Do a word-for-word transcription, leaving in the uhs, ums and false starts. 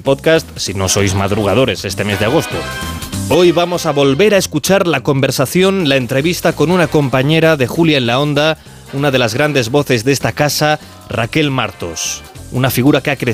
podcast si no sois madrugadores este mes de agosto. Hoy vamos a volver a escuchar la conversación, la entrevista con una compañera de Julia en la Onda, una de las grandes voces de esta casa, Raquel Martos. Una figura que ha crecido